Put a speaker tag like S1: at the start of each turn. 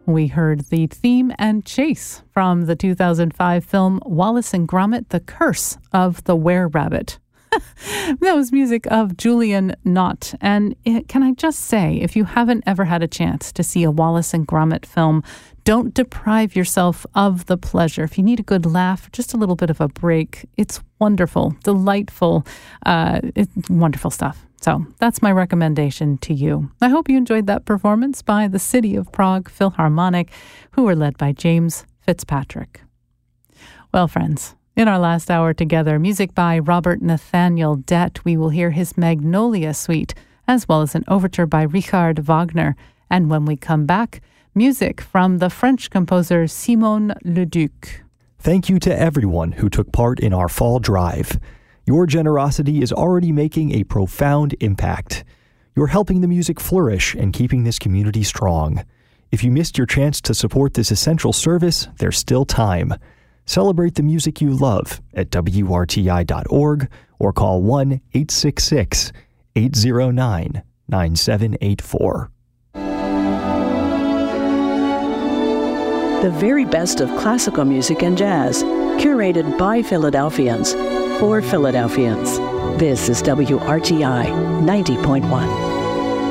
S1: we heard the theme and chase from the 2005 film Wallace and Gromit: The Curse of the Were-Rabbit. That was music of Julian Knott. And can I just say, if you haven't ever had a chance to see a Wallace and Gromit film, don't deprive yourself of the pleasure. If you need a good laugh, just a little bit of a break, it's wonderful, delightful, it's wonderful stuff. So that's my recommendation to you. I hope you enjoyed that performance by the City of Prague Philharmonic, who were led by James Fitzpatrick. Well, friends, in our last hour together, music by Robert Nathaniel Dett. We will hear his Magnolia Suite, as well as an overture by Richard Wagner. And when we come back, music from the French composer Simon Leduc.
S2: Thank you to everyone who took part in our fall drive. Your generosity is already making a profound impact. You're helping the music flourish and keeping this community strong. If you missed your chance to support this essential service, there's still time. Celebrate the music you love at WRTI.org or call 1-866-809-9784.
S3: The very best of classical music and jazz, curated by Philadelphians, for Philadelphians. This is WRTI 90.1.